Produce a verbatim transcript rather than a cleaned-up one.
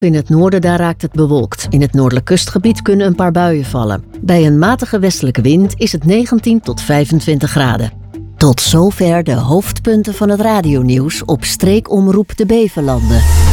In het noorden daar raakt het bewolkt. In het noordelijk kustgebied kunnen een paar buien vallen. Bij een matige westelijke wind is het negentien tot vijfentwintig graden. Tot zover de hoofdpunten van het radionieuws op Streekomroep de Beverlanden.